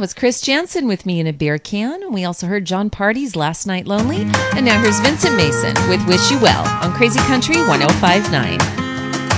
was Chris Jansen with Me in a Beer Can. We also heard John Party's Last Night Lonely. And now here's Vincent Mason with Wish You Well on Crazy Country 105.9.